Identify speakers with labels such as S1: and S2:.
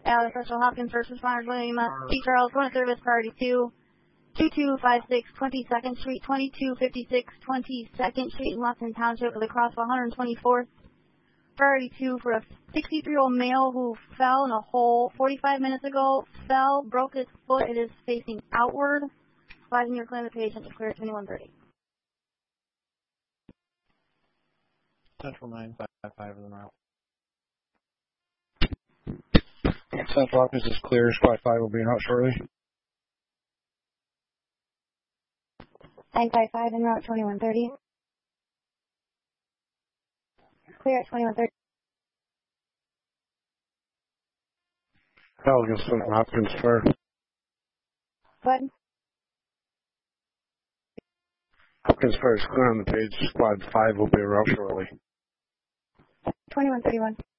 S1: Alex Russell Hopkins, first responders, William T. Charles, going to service, priority 2, 2256 22nd Street, 2256 22nd Street in Lufkin Township with a crossfall 124th. Priority 2 for a 63-year-old male who fell in a hole 45 minutes ago, broke his foot, it is facing outward. Advising your claim the patient to clear at 2130.
S2: Central 955 in route.
S3: Central office is clear. Squad 5 will be out shortly.
S1: 955 en route 2130. Clear at 2130.
S3: Pelican Central Hopkins Square.
S1: What?
S3: Hopkins Square is clear on the page. Squad 5 will be out shortly.
S1: 2131.